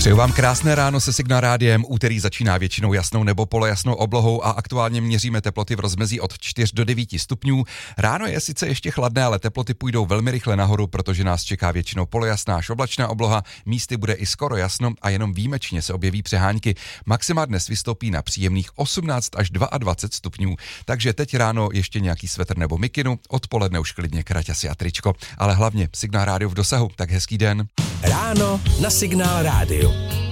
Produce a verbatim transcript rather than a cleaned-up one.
Přeju vám krásné ráno se Signál rádiem. Úterý začíná většinou jasnou nebo polojasnou oblohou a aktuálně měříme teploty v rozmezí od čtyř do devíti stupňů. Ráno je sice ještě chladné, ale teploty půjdou velmi rychle nahoru, protože nás čeká většinou polojasná až oblačná obloha. Místy bude i skoro jasno a jenom výjimečně se objeví přehánky. Maxima dnes vystoupí na příjemných osmnáct až dvacet dva stupňů. Takže teď ráno ještě nějaký svetr nebo mikinu, odpoledne už klidně kraťasy a tričko, ale hlavně Signál rádio v dosahu. Tak hezký den. Ráno na Signál rádiu.